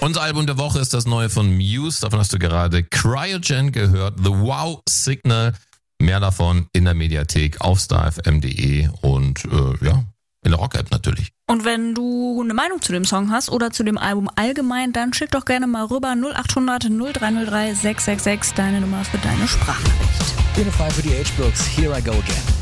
Unser Album der Woche ist das neue von Muse. Davon hast du gerade Cryogen gehört. The Wow Signal. Mehr davon in der Mediathek auf starfm.de und in der Rock-App natürlich. Und wenn du eine Meinung zu dem Song hast oder zu dem Album allgemein, dann schick doch gerne mal rüber 0800 0303 666 deine Nummer für deine Sprachnachricht. Bühne frei für die H-Blocks. Here I Go Again.